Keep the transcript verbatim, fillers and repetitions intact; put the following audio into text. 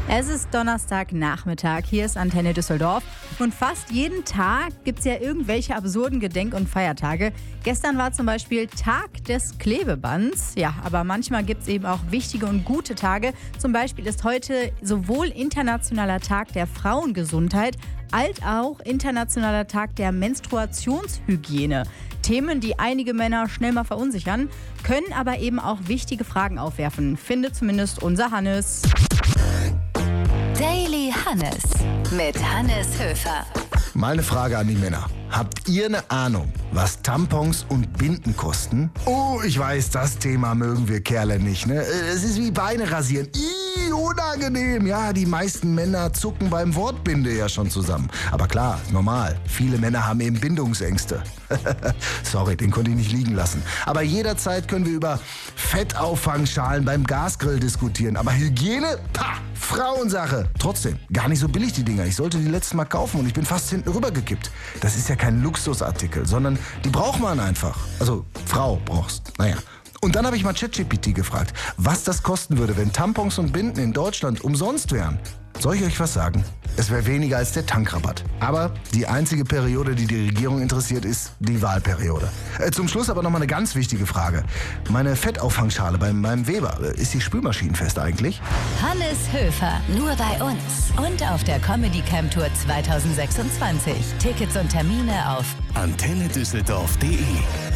Es ist Donnerstagnachmittag, hier ist Antenne Düsseldorf und fast jeden Tag gibt es ja irgendwelche absurden Gedenk- und Feiertage. Gestern war zum Beispiel Tag des Klebebands, ja, aber manchmal gibt es eben auch wichtige und gute Tage. Zum Beispiel ist heute sowohl Internationaler Tag der Frauengesundheit als auch Internationaler Tag der Menstruationshygiene. Themen, die einige Männer schnell mal verunsichern, können aber eben auch wichtige Fragen aufwerfen, findet zumindest unser Hannes. Daily Hannes mit Hannes Höfer. Mal eine Frage an die Männer. Habt ihr eine Ahnung, was Tampons und Binden kosten? Oh, ich weiß, das Thema mögen wir Kerle nicht, ne? Es ist wie Beine rasieren. Ih, unangenehm. Ja, die meisten Männer zucken beim Wort Binde ja schon zusammen. Aber klar, normal. Viele Männer haben eben Bindungsängste. Sorry, den konnte ich nicht liegen lassen. Aber jederzeit können wir über Fettauffangschalen beim Gasgrill diskutieren. Aber Hygiene? Pah, Frauensache. Trotzdem, gar nicht so billig die Dinger. Ich sollte die letztes Mal kaufen und ich bin fast hinten rübergekippt. Das ist ja kein Luxusartikel, sondern die braucht man einfach. Also, Frau brauchst. Naja. Und dann habe ich mal ChatGPT gefragt, was das kosten würde, wenn Tampons und Binden in Deutschland umsonst wären. Soll ich euch was sagen? Es wäre weniger als der Tankrabatt. Aber die einzige Periode, die die Regierung interessiert, ist die Wahlperiode. Äh, zum Schluss aber nochmal eine ganz wichtige Frage. Meine Fettauffangschale beim, beim Weber, ist die spülmaschinenfest eigentlich? Hannes Höfer, nur bei uns. Und auf der Comedy Camp Tour zwanzig sechsundzwanzig. Tickets und Termine auf antenne düsseldorf punkt de